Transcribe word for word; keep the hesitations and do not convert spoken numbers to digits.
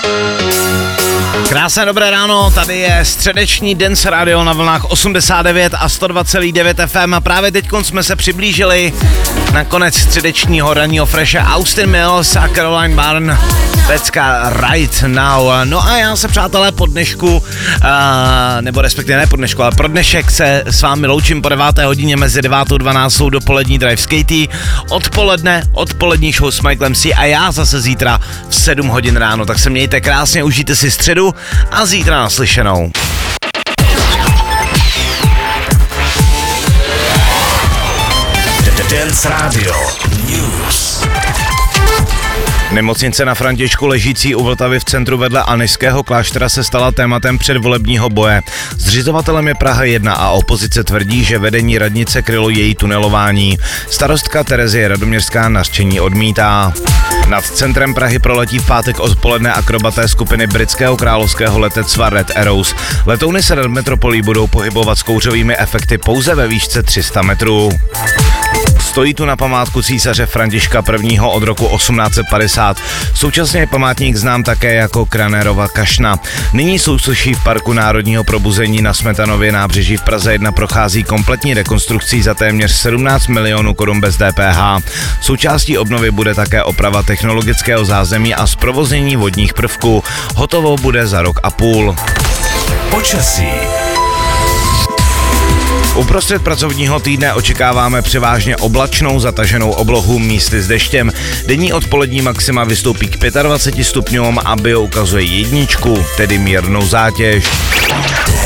Krásné dobré ráno, tady je středeční Dance Radio na vlnách osmdesát devět a sto dva celá devět F M a právě teď jsme se přiblížili na konec středečního ranního freshe. Austin Mills a Caroline Barn, pecka Right Now. No a já se, přátelé, po dnešku, uh, nebo respektive ne po dnešku, ale pro dnešek se s vámi loučím po deváté hodině mezi devátou a dvanáctou dopolední Drive s Katie, odpoledne odpolední show s Michaelem C a já zase zítra v sedm hodin ráno. Tak se mějte krásně, užijte si středu a zítra naslyšenou. Dance Radio News. Nemocnice na Františku ležící u Vltavy v centru vedle Anišského kláštera se stala tématem předvolebního boje. Zřizovatelem je Praha jedna a opozice tvrdí, že vedení radnice krylo její tunelování. Starostka Terezie Radoměřská nařčení odmítá. Nad centrem Prahy proletí v pátek odpoledne akrobaté skupiny britského královského letectva Red Arrows. Letouny se nad metropolí budou pohybovat s kouřovými efekty pouze ve výšce tři sta metrů. Stojí tu na památku císaře Františka I. od roku osmnáct set padesát. Současně je památník znám také jako Kranérova kašna. Nyní sousoší v Parku národního probuzení na Smetanově nábřeží v Praze jedna prochází kompletní rekonstrukcí za téměř sedmnáct milionů korun bez D P H. Součástí obnovy bude také oprava technologického zázemí a zprovoznění vodních prvků. Hotovo bude za rok a půl. Počasí. Uprostřed pracovního týdne očekáváme převážně oblačnou zataženou oblohu místy s deštěm. Denní odpolední maxima vystoupí k dvaceti pěti stupňům a bio ukazuje jedničku, tedy mírnou zátěž.